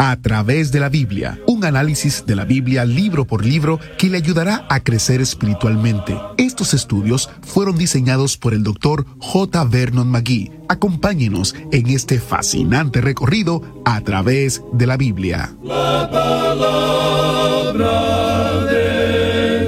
A través de la Biblia, un análisis de la Biblia libro por libro que le ayudará a crecer espiritualmente. Estos estudios fueron diseñados por el Dr. J. Vernon McGee. Acompáñenos en este fascinante recorrido a través de la Biblia. La palabra de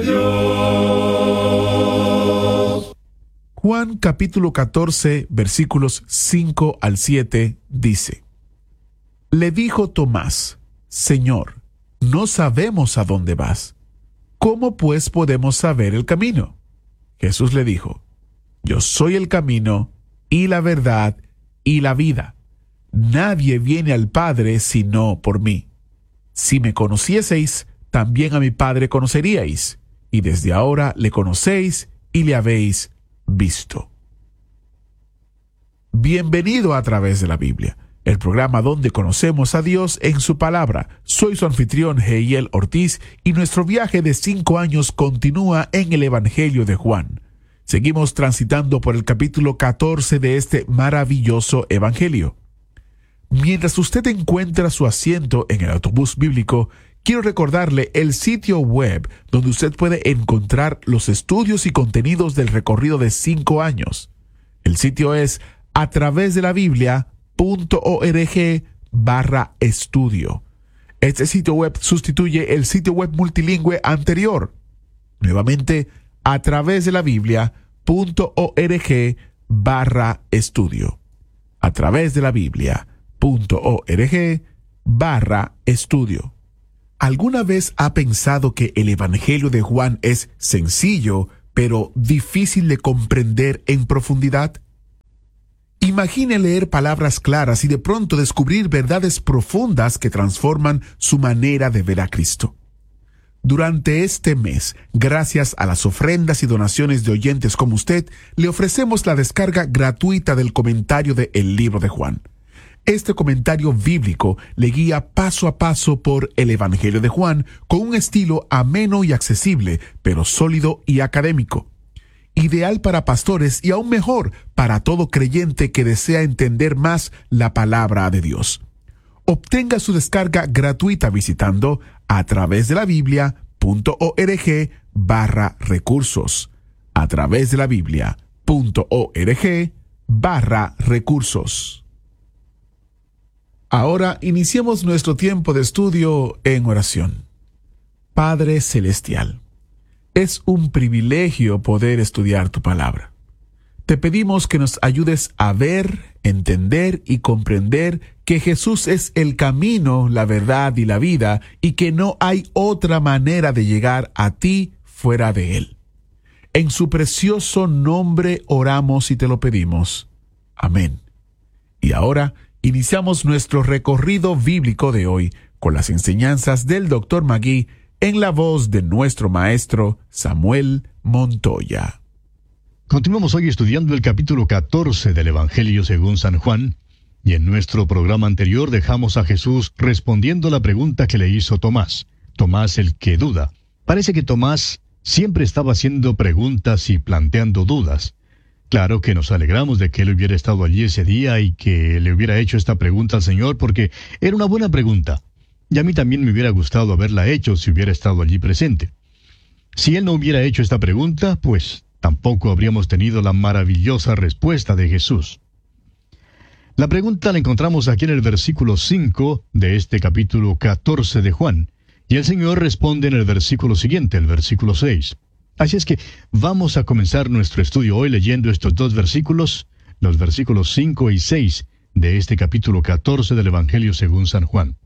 Dios. Juan capítulo 14, versículos 5 al 7 dice: Le dijo Tomás: Señor, no sabemos a dónde vas. ¿Cómo pues podemos saber el camino? Jesús le dijo: Yo soy el camino, y la verdad, y la vida. Nadie viene al Padre sino por mí. Si me conocieseis, también a mi Padre conoceríais, y desde ahora le conocéis y le habéis visto. Bienvenido a través de la Biblia, el programa donde conocemos a Dios en su palabra. Soy su anfitrión, Heiel Ortiz, y nuestro viaje de 5 años continúa en el Evangelio de Juan. Seguimos transitando por el capítulo 14 de este maravilloso Evangelio. Mientras usted encuentra su asiento en el autobús bíblico, quiero recordarle el sitio web donde usted puede encontrar los estudios y contenidos del recorrido de 5 años. El sitio es atravesdelabiblia.org/estudio. Este sitio web sustituye el sitio web multilingüe anterior. Nuevamente, atravesdelabiblia.org/estudio. atravesdelabiblia.org/estudio. ¿Alguna vez ha pensado que el Evangelio de Juan es sencillo, pero difícil de comprender en profundidad? Imagine leer palabras claras y de pronto descubrir verdades profundas que transforman su manera de ver a Cristo. Durante este mes, gracias a las ofrendas y donaciones de oyentes como usted, le ofrecemos la descarga gratuita del comentario de El Libro de Juan. Este comentario bíblico le guía paso a paso por el Evangelio de Juan con un estilo ameno y accesible, pero sólido y académico. Ideal para pastores y aún mejor para todo creyente que desea entender más la palabra de Dios. Obtenga su descarga gratuita visitando atravesdelabiblia.org/recursos. atravesdelabiblia.org/recursos. Ahora iniciemos nuestro tiempo de estudio en oración. Padre Celestial, es un privilegio poder estudiar tu palabra. Te pedimos que nos ayudes a ver, entender y comprender que Jesús es el camino, la verdad y la vida, y que no hay otra manera de llegar a ti fuera de Él. En su precioso nombre oramos y te lo pedimos. Amén. Y ahora iniciamos nuestro recorrido bíblico de hoy con las enseñanzas del Dr. McGee en la voz de nuestro maestro Samuel Montoya. Continuamos hoy estudiando el capítulo 14 del Evangelio según San Juan, y en nuestro programa anterior dejamos a Jesús respondiendo la pregunta que le hizo Tomás. Tomás el que duda. Parece que Tomás siempre estaba haciendo preguntas y planteando dudas. Claro que nos alegramos de que él hubiera estado allí ese día y que le hubiera hecho esta pregunta al Señor, porque era una buena pregunta. Y a mí también me hubiera gustado haberla hecho si hubiera estado allí presente. Si él no hubiera hecho esta pregunta, pues tampoco habríamos tenido la maravillosa respuesta de Jesús. La pregunta la encontramos aquí en el versículo 5 de este capítulo 14 de Juan, y el Señor responde en el versículo siguiente, el versículo 6. Así es que vamos a comenzar nuestro estudio hoy leyendo estos dos versículos, los versículos 5 y 6 de este capítulo 14 del Evangelio según San Juan.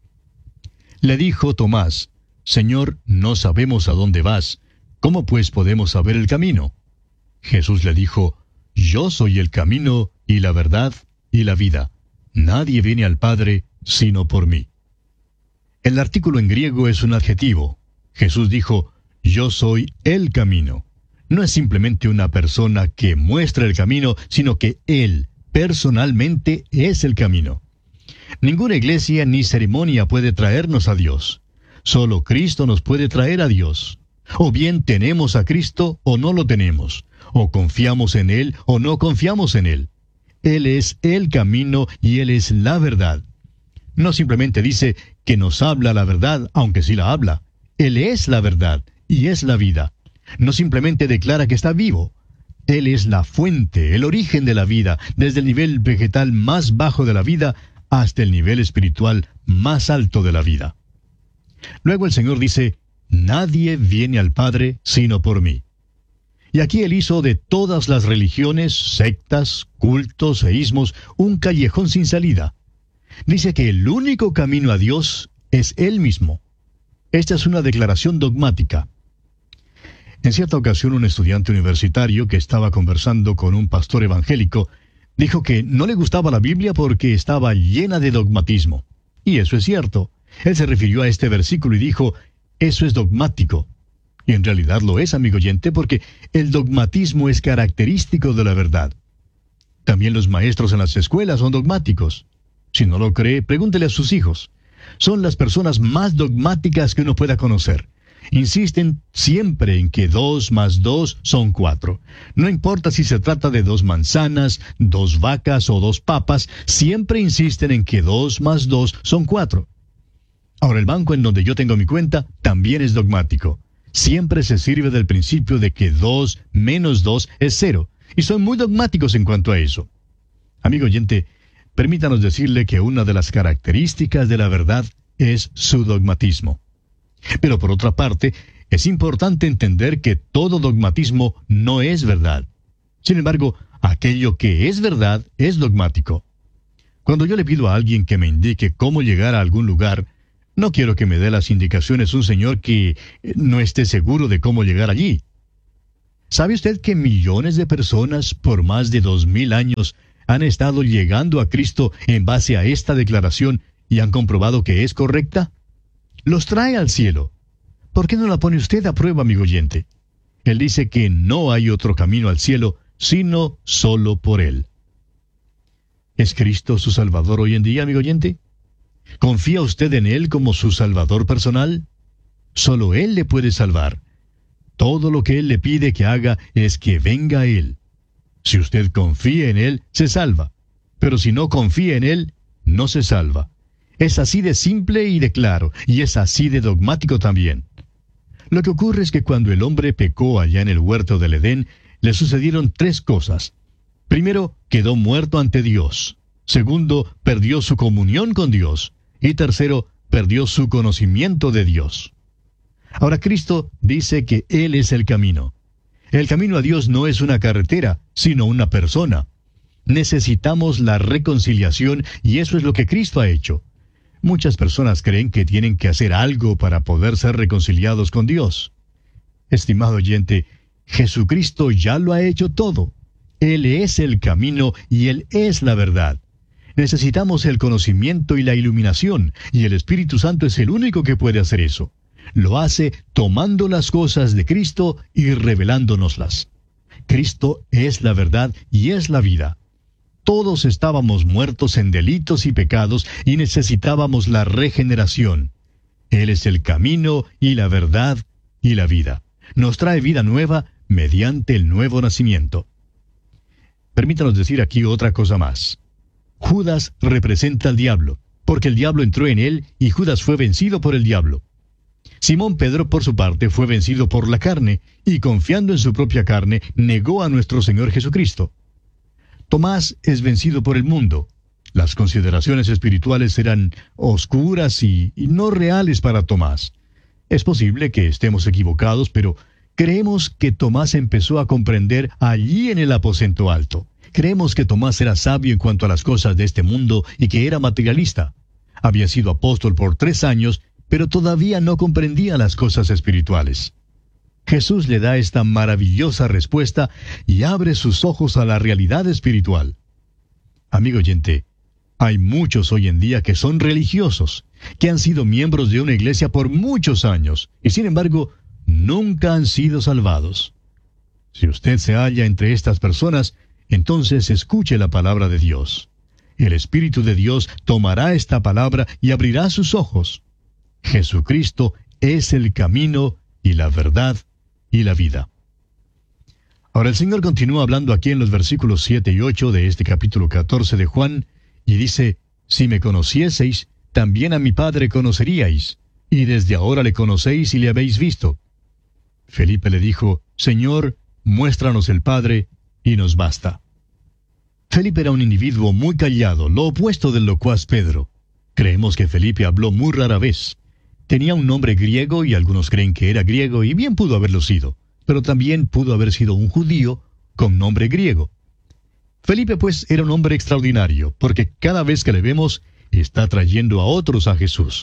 Le dijo Tomás: Señor, no sabemos a dónde vas. ¿Cómo pues podemos saber el camino? Jesús le dijo: Yo soy el camino y la verdad y la vida. Nadie viene al Padre sino por mí. El artículo en griego es un adjetivo. Jesús dijo: Yo soy el camino. No es simplemente una persona que muestra el camino, sino que Él personalmente es el camino. Ninguna iglesia ni ceremonia puede traernos a Dios. Solo Cristo nos puede traer a Dios. O bien tenemos a Cristo o no lo tenemos. O confiamos en Él o no confiamos en Él. Él es el camino y Él es la verdad. No simplemente dice que nos habla la verdad, aunque sí la habla. Él es la verdad y es la vida. No simplemente declara que está vivo. Él es la fuente, el origen de la vida, desde el nivel vegetal más bajo de la vida hasta el nivel espiritual más alto de la vida. Luego el Señor dice, nadie viene al Padre sino por mí. Y aquí Él hizo de todas las religiones, sectas, cultos e ismos un callejón sin salida. Dice que el único camino a Dios es Él mismo. Esta es una declaración dogmática. En cierta ocasión, un estudiante universitario que estaba conversando con un pastor evangélico dijo que no le gustaba la Biblia porque estaba llena de dogmatismo. Y eso es cierto. Él se refirió a este versículo y dijo, eso es dogmático. Y en realidad lo es, amigo oyente, porque el dogmatismo es característico de la verdad. También los maestros en las escuelas son dogmáticos. Si no lo cree, pregúntele a sus hijos. Son las personas más dogmáticas que uno pueda conocer. Insisten siempre en que 2 más 2 son 4. No importa si se trata de 2 manzanas, 2 vacas o 2 papas, siempre insisten en que 2 más 2 son 4. Ahora, el banco en donde yo tengo mi cuenta también es dogmático. Siempre se sirve del principio de que 2 menos 2 es 0. Y son muy dogmáticos en cuanto a eso. Amigo oyente, permítanos decirle que una de las características de la verdad es su dogmatismo. Pero por otra parte, es importante entender que todo dogmatismo no es verdad. Sin embargo, aquello que es verdad es dogmático. Cuando yo le pido a alguien que me indique cómo llegar a algún lugar, no quiero que me dé las indicaciones un señor que no esté seguro de cómo llegar allí. ¿Sabe usted que millones de personas por más de 2000 años han estado llegando a Cristo en base a esta declaración y han comprobado que es correcta? Los trae al cielo. ¿Por qué no la pone usted a prueba, amigo oyente? Él dice que no hay otro camino al cielo, sino solo por Él. ¿Es Cristo su Salvador hoy en día, amigo oyente? ¿Confía usted en Él como su Salvador personal? Solo Él le puede salvar. Todo lo que Él le pide que haga es que venga a Él. Si usted confía en Él, se salva. Pero si no confía en Él, no se salva. Es así de simple y de claro, y es así de dogmático también. Lo que ocurre es que cuando el hombre pecó allá en el huerto del Edén, le sucedieron 3 cosas. Primero, quedó muerto ante Dios. Segundo, perdió su comunión con Dios. Y tercero, perdió su conocimiento de Dios. Ahora Cristo dice que Él es el camino. El camino a Dios no es una carretera, sino una persona. Necesitamos la reconciliación y eso es lo que Cristo ha hecho. Muchas personas creen que tienen que hacer algo para poder ser reconciliados con Dios. Estimado oyente, Jesucristo ya lo ha hecho todo. Él es el camino y Él es la verdad. Necesitamos el conocimiento y la iluminación, y el Espíritu Santo es el único que puede hacer eso. Lo hace tomando las cosas de Cristo y revelándonoslas. Cristo es la verdad y es la vida. Todos estábamos muertos en delitos y pecados y necesitábamos la regeneración. Él es el camino y la verdad y la vida. Nos trae vida nueva mediante el nuevo nacimiento. Permítanos decir aquí otra cosa más. Judas representa al diablo, porque el diablo entró en él y Judas fue vencido por el diablo. Simón Pedro, por su parte, fue vencido por la carne y confiando en su propia carne, negó a nuestro Señor Jesucristo. Tomás es vencido por el mundo. Las consideraciones espirituales eran oscuras y no reales para Tomás. Es posible que estemos equivocados, pero creemos que Tomás empezó a comprender allí en el aposento alto. Creemos que Tomás era sabio en cuanto a las cosas de este mundo y que era materialista. Había sido apóstol por 3 años, pero todavía no comprendía las cosas espirituales. Jesús le da esta maravillosa respuesta y abre sus ojos a la realidad espiritual. Amigo oyente, hay muchos hoy en día que son religiosos, que han sido miembros de una iglesia por muchos años, y sin embargo, nunca han sido salvados. Si usted se halla entre estas personas, entonces escuche la palabra de Dios. El Espíritu de Dios tomará esta palabra y abrirá sus ojos. Jesucristo es el camino y la verdad y la vida. Ahora el Señor continúa hablando aquí en los versículos 7 y 8 de este capítulo 14 de Juan, y dice, si me conocieseis, también a mi Padre conoceríais, y desde ahora le conocéis y le habéis visto. Felipe le dijo, Señor, muéstranos el Padre, y nos basta. Felipe era un individuo muy callado, lo opuesto del locuaz Pedro. Creemos que Felipe habló muy rara vez. Tenía un nombre griego y algunos creen que era griego, y bien pudo haberlo sido, pero también pudo haber sido un judío con nombre griego. Felipe, pues, era un hombre extraordinario, porque cada vez que le vemos, está trayendo a otros a Jesús.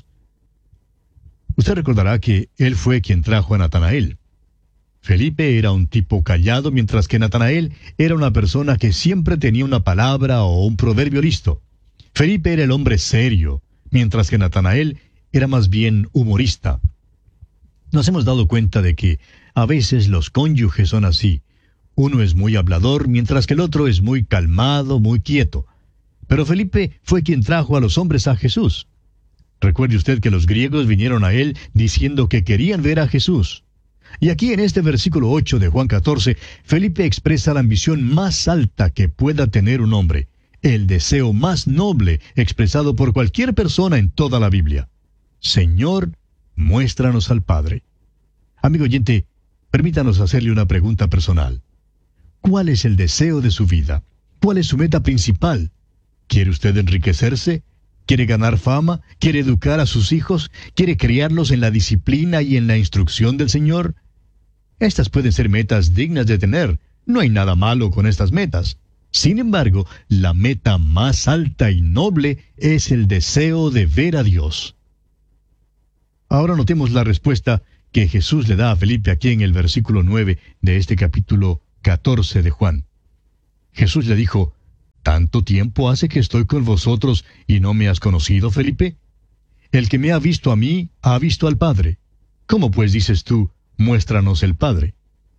Usted recordará que él fue quien trajo a Natanael. Felipe era un tipo callado, mientras que Natanael era una persona que siempre tenía una palabra o un proverbio listo. Felipe era el hombre serio, mientras que Natanael era más bien humorista. Nos hemos dado cuenta de que a veces los cónyuges son así. Uno es muy hablador, mientras que el otro es muy calmado, muy quieto. Pero Felipe fue quien trajo a los hombres a Jesús. Recuerde usted que los griegos vinieron a él diciendo que querían ver a Jesús. Y aquí en este versículo 8 de Juan 14, Felipe expresa la ambición más alta que pueda tener un hombre, el deseo más noble expresado por cualquier persona en toda la Biblia. Señor, muéstranos al Padre. Amigo oyente, permítanos hacerle una pregunta personal. ¿Cuál es el deseo de su vida? ¿Cuál es su meta principal? ¿Quiere usted enriquecerse? ¿Quiere ganar fama? ¿Quiere educar a sus hijos? ¿Quiere criarlos en la disciplina y en la instrucción del Señor? Estas pueden ser metas dignas de tener. No hay nada malo con estas metas. Sin embargo, la meta más alta y noble es el deseo de ver a Dios. Ahora notemos la respuesta que Jesús le da a Felipe aquí en el versículo 9 de este capítulo 14 de Juan. Jesús le dijo, ¿tanto tiempo hace que estoy con vosotros y no me has conocido, Felipe? El que me ha visto a mí, ha visto al Padre. ¿Cómo pues dices tú, muéstranos el Padre?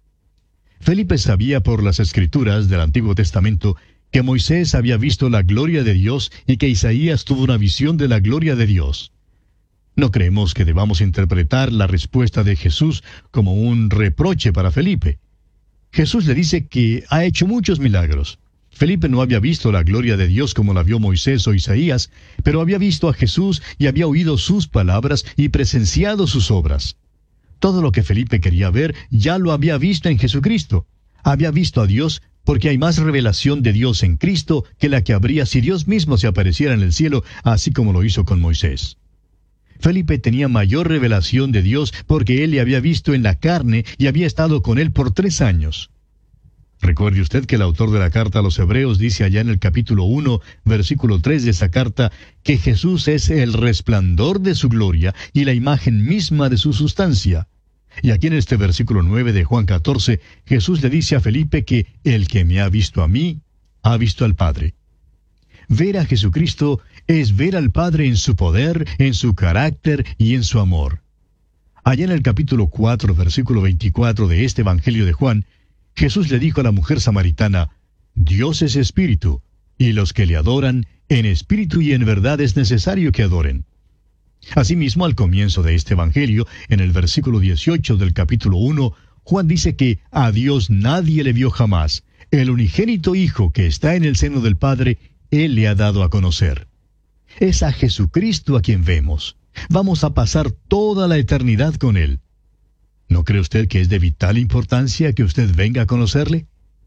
Felipe sabía por las Escrituras del Antiguo Testamento que Moisés había visto la gloria de Dios y que Isaías tuvo una visión de la gloria de Dios. No creemos que debamos interpretar la respuesta de Jesús como un reproche para Felipe. Jesús le dice que ha hecho muchos milagros. Felipe no había visto la gloria de Dios como la vio Moisés o Isaías, pero había visto a Jesús y había oído sus palabras y presenciado sus obras. Todo lo que Felipe quería ver ya lo había visto en Jesucristo. Había visto a Dios porque hay más revelación de Dios en Cristo que la que habría si Dios mismo se apareciera en el cielo, así como lo hizo con Moisés. Felipe tenía mayor revelación de Dios porque él le había visto en la carne y había estado con él por 3 años. Recuerde usted que el autor de la carta a los Hebreos dice allá en el capítulo 1, versículo 3 de esa carta, que Jesús es el resplandor de su gloria y la imagen misma de su sustancia. Y aquí en este versículo 9 de Juan 14, Jesús le dice a Felipe que el que me ha visto a mí, ha visto al Padre. Ver a Jesucristo es ver al Padre en su poder, en su carácter y en su amor. Allá en el capítulo 4, versículo 24 de este Evangelio de Juan, Jesús le dijo a la mujer samaritana, Dios es espíritu, y los que le adoran, en espíritu y en verdad es necesario que adoren. Asimismo, al comienzo de este Evangelio, en el versículo 18 del capítulo 1, Juan dice que a Dios nadie le vio jamás. El unigénito Hijo que está en el seno del Padre, Él le ha dado a conocer. Es a Jesucristo a quien vemos. Vamos a pasar toda la eternidad con Él. ¿No cree usted que es de vital importancia que usted venga a conocerle?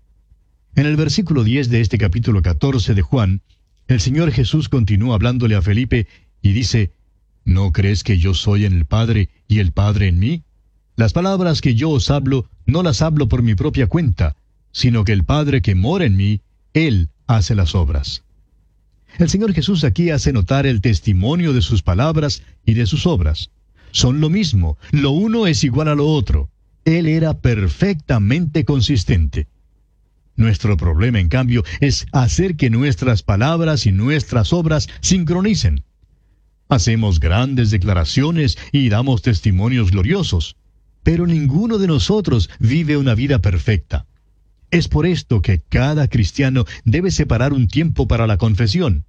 En el versículo 10 de este capítulo 14 de Juan, el Señor Jesús continúa hablándole a Felipe y dice, ¿no crees que yo soy en el Padre y el Padre en mí? Las palabras que yo os hablo, no las hablo por mi propia cuenta, sino que el Padre que mora en mí, Él hace las obras. El Señor Jesús aquí hace notar el testimonio de sus palabras y de sus obras. Son lo mismo, lo uno es igual a lo otro. Él era perfectamente consistente. Nuestro problema, en cambio, es hacer que nuestras palabras y nuestras obras sincronicen. Hacemos grandes declaraciones y damos testimonios gloriosos, pero ninguno de nosotros vive una vida perfecta. Es por esto que cada cristiano debe separar un tiempo para la confesión.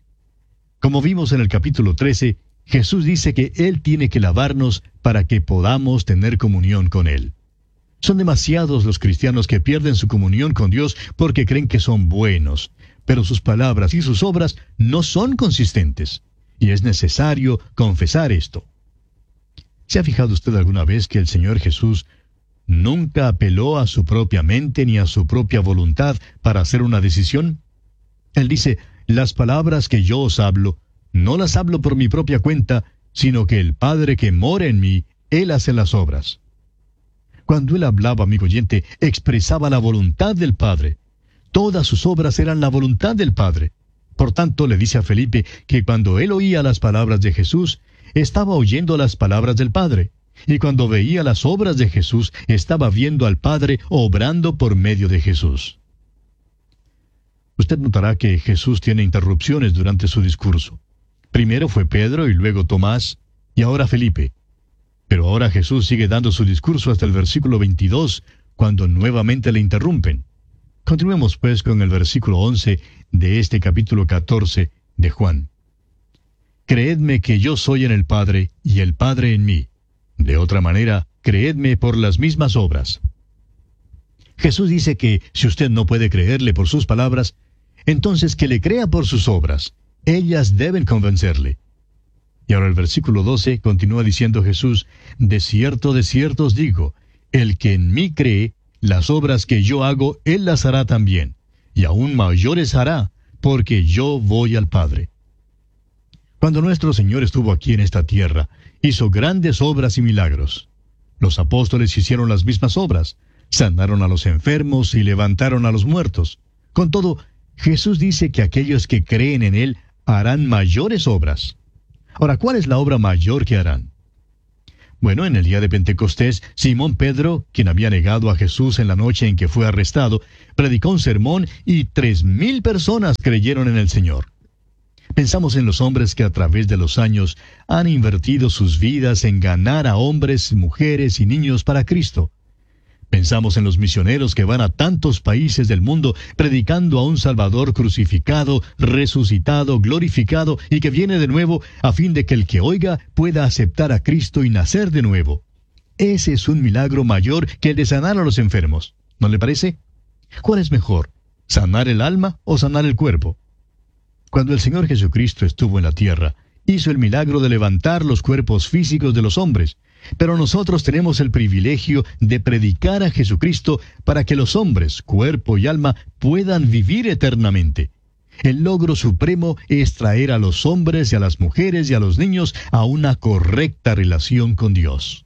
Como vimos en el capítulo 13, Jesús dice que Él tiene que lavarnos para que podamos tener comunión con Él. Son demasiados los cristianos que pierden su comunión con Dios porque creen que son buenos, pero sus palabras y sus obras no son consistentes. y es necesario confesar esto. ¿Se ha fijado usted alguna vez que el Señor Jesús nunca apeló a su propia mente ni a su propia voluntad para hacer una decisión? Él dice, las palabras que yo os hablo, no las hablo por mi propia cuenta, sino que el Padre que mora en mí, Él hace las obras. Cuando Él hablaba, amigo oyente, expresaba la voluntad del Padre. Todas sus obras eran la voluntad del Padre. Por tanto, le dice a Felipe que cuando él oía las palabras de Jesús, estaba oyendo las palabras del Padre. Y cuando veía las obras de Jesús, estaba viendo al Padre obrando por medio de Jesús. Usted notará que Jesús tiene interrupciones durante su discurso. Primero fue Pedro y luego Tomás, y ahora Felipe. Pero ahora Jesús sigue dando su discurso hasta el versículo 22, cuando nuevamente le interrumpen. Continuemos pues con el versículo 11 de este capítulo 14 de Juan. Creedme que yo soy en el Padre, y el Padre en mí. De otra manera, creedme por las mismas obras. Jesús dice que si usted no puede creerle por sus palabras, entonces que le crea por sus obras. Ellas deben convencerle. Y ahora el versículo 12 continúa diciendo Jesús, de cierto os digo, el que en mí cree, las obras que yo hago, él las hará también, y aún mayores hará, porque yo voy al Padre. Cuando nuestro Señor estuvo aquí en esta tierra, hizo grandes obras y milagros. Los apóstoles hicieron las mismas obras, sanaron a los enfermos y levantaron a los muertos. Con todo, Jesús dice que aquellos que creen en Él harán mayores obras. Ahora, ¿cuál es la obra mayor que harán? Bueno, en el día de Pentecostés, Simón Pedro, quien había negado a Jesús en la noche en que fue arrestado, predicó un sermón y 3,000 personas creyeron en el Señor. Pensamos en los hombres que a través de los años han invertido sus vidas en ganar a hombres, mujeres y niños para Cristo. Pensamos en los misioneros que van a tantos países del mundo predicando a un Salvador crucificado, resucitado, glorificado y que viene de nuevo a fin de que el que oiga pueda aceptar a Cristo y nacer de nuevo. Ese es un milagro mayor que el de sanar a los enfermos. ¿No le parece? ¿Cuál es mejor? ¿Sanar el alma o sanar el cuerpo? Cuando el Señor Jesucristo estuvo en la tierra, hizo el milagro de levantar los cuerpos físicos de los hombres. Pero nosotros tenemos el privilegio de predicar a Jesucristo para que los hombres, cuerpo y alma, puedan vivir eternamente. El logro supremo es traer a los hombres y a las mujeres y a los niños a una correcta relación con Dios.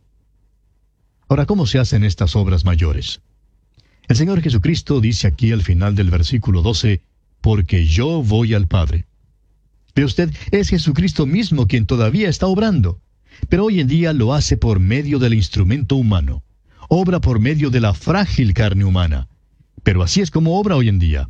Ahora, ¿cómo se hacen estas obras mayores? El Señor Jesucristo dice aquí al final del versículo 12, porque yo voy al Padre. Ve usted, es Jesucristo mismo quien todavía está obrando. Pero hoy en día lo hace por medio del instrumento humano. Obra por medio de la frágil carne humana. Pero así es como obra hoy en día.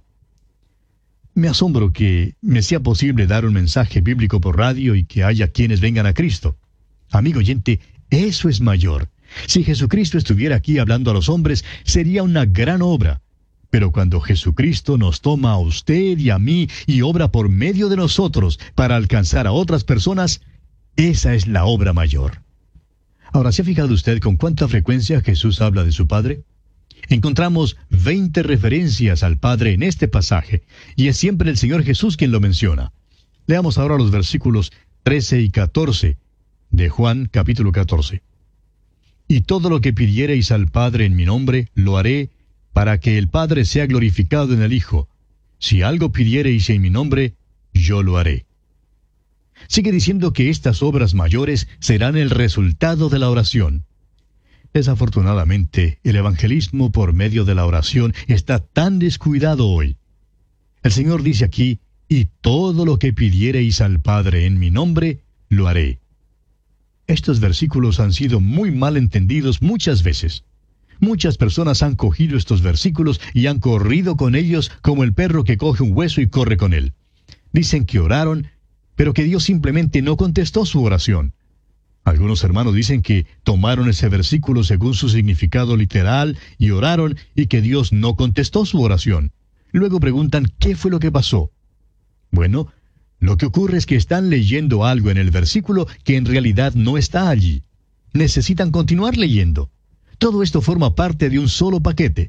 Me asombro que me sea posible dar un mensaje bíblico por radio y que haya quienes vengan a Cristo. Amigo oyente, eso es mayor. Si Jesucristo estuviera aquí hablando a los hombres, sería una gran obra. Pero cuando Jesucristo nos toma a usted y a mí y obra por medio de nosotros para alcanzar a otras personas, esa es la obra mayor. Ahora, ¿se ha fijado usted con cuánta frecuencia Jesús habla de su Padre? Encontramos 20 referencias al Padre en este pasaje, y es siempre el Señor Jesús quien lo menciona. Leamos ahora los versículos 13 y 14 de Juan capítulo 14. Y todo lo que pidiereis al Padre en mi nombre, lo haré, para que el Padre sea glorificado en el Hijo. Si algo pidiereis en mi nombre, yo lo haré. Sigue diciendo que estas obras mayores serán el resultado de la oración. Desafortunadamente, el evangelismo por medio de la oración está tan descuidado hoy. El Señor dice aquí, y todo lo que pidiereis al Padre en mi nombre, lo haré. Estos versículos han sido muy mal entendidos muchas veces. Muchas personas han cogido estos versículos y han corrido con ellos como el perro que coge un hueso y corre con él. Dicen que oraron, pero que Dios simplemente no contestó su oración. Algunos hermanos dicen que tomaron ese versículo según su significado literal y oraron y que Dios no contestó su oración. Luego preguntan qué fue lo que pasó. Bueno, lo que ocurre es que están leyendo algo en el versículo que en realidad no está allí. Necesitan continuar leyendo. Todo esto forma parte de un solo paquete.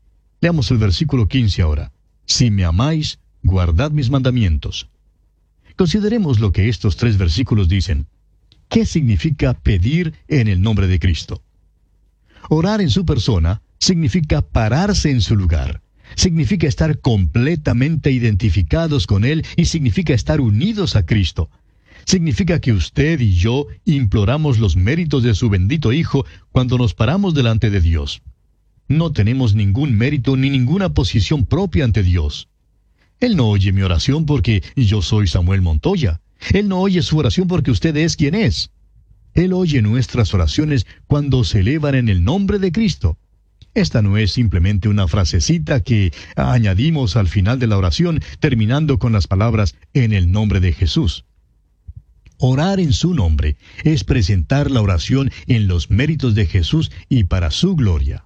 Leamos el versículo 15 ahora. Si me amáis, guardad mis mandamientos. Consideremos lo que estos 3 versículos dicen. ¿Qué significa pedir en el nombre de Cristo? Orar en su persona significa pararse en su lugar. Significa estar completamente identificados con Él y significa estar unidos a Cristo. Significa que usted y yo imploramos los méritos de su bendito Hijo cuando nos paramos delante de Dios. No tenemos ningún mérito ni ninguna posición propia ante Dios. Él no oye mi oración porque yo soy Samuel Montoya. Él no oye su oración porque usted es quien es. Él oye nuestras oraciones cuando se elevan en el nombre de Cristo. Esta no es simplemente una frasecita que añadimos al final de la oración, terminando con las palabras en el nombre de Jesús. Orar en su nombre es presentar la oración en los méritos de Jesús y para su gloria.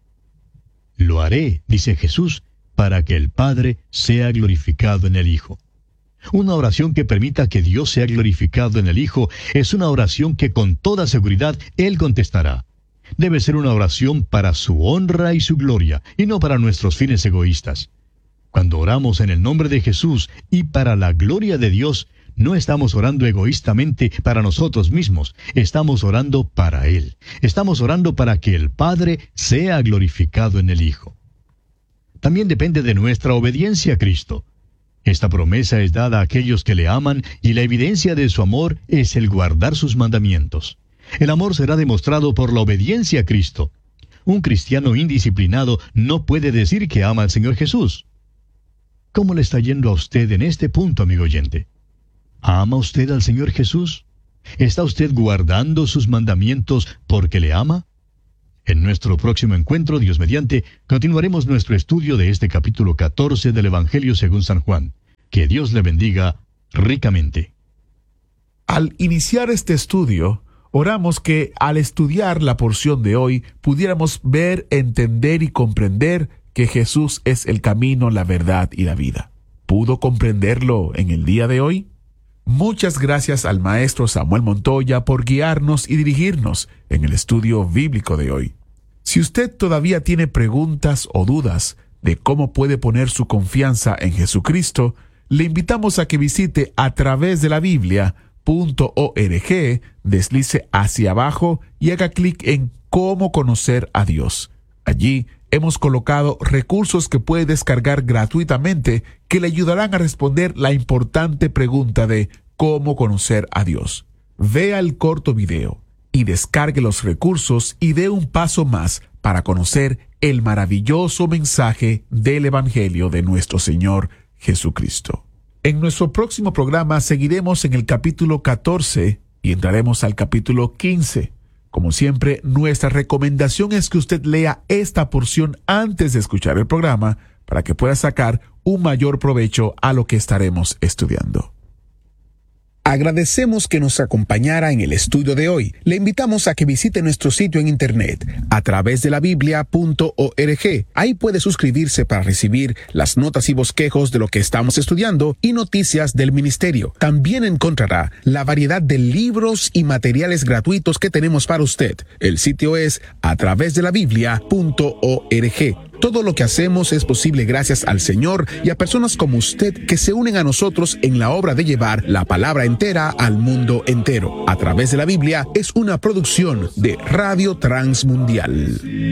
Lo haré, dice Jesús, para que el Padre sea glorificado en el Hijo. Una oración que permita que Dios sea glorificado en el Hijo es una oración que con toda seguridad Él contestará. Debe ser una oración para su honra y su gloria, y no para nuestros fines egoístas. Cuando oramos en el nombre de Jesús y para la gloria de Dios, no estamos orando egoístamente para nosotros mismos, estamos orando para Él. Estamos orando para que el Padre sea glorificado en el Hijo. También depende de nuestra obediencia a Cristo. Esta promesa es dada a aquellos que le aman y la evidencia de su amor es el guardar sus mandamientos. El amor será demostrado por la obediencia a Cristo. Un cristiano indisciplinado no puede decir que ama al Señor Jesús. ¿Cómo le está yendo a usted en este punto, amigo oyente? ¿Ama usted al Señor Jesús? ¿Está usted guardando sus mandamientos porque le ama? En nuestro próximo encuentro, Dios mediante, continuaremos nuestro estudio de este capítulo 14 del Evangelio según San Juan. Que Dios le bendiga ricamente. Al iniciar este estudio, oramos que al estudiar la porción de hoy pudiéramos ver, entender y comprender que Jesús es el camino, la verdad y la vida. ¿Pudo comprenderlo en el día de hoy? Muchas gracias al maestro Samuel Montoya por guiarnos y dirigirnos en el estudio bíblico de hoy. Si usted todavía tiene preguntas o dudas de cómo puede poner su confianza en Jesucristo, le invitamos a que visite a través de la Biblia.org, deslice hacia abajo y haga clic en Cómo conocer a Dios. Allí hemos colocado recursos que puede descargar gratuitamente que le ayudarán a responder la importante pregunta de cómo conocer a Dios. Vea el corto video y descargue los recursos y dé un paso más para conocer el maravilloso mensaje del Evangelio de nuestro Señor Jesucristo. En nuestro próximo programa seguiremos en el capítulo 14 y entraremos al capítulo 15. Como siempre, nuestra recomendación es que usted lea esta porción antes de escuchar el programa para que pueda sacar un mayor provecho a lo que estaremos estudiando. Agradecemos que nos acompañara en el estudio de hoy. Le invitamos a que visite nuestro sitio en internet a través de la Biblia.org. Ahí puede suscribirse para recibir las notas y bosquejos de lo que estamos estudiando y noticias del ministerio. También encontrará la variedad de libros y materiales gratuitos que tenemos para usted. El sitio es a través de la Biblia.org. Todo lo que hacemos es posible gracias al Señor y a personas como usted que se unen a nosotros en la obra de llevar la palabra entera al mundo entero. A través de la Biblia es una producción de Radio Transmundial.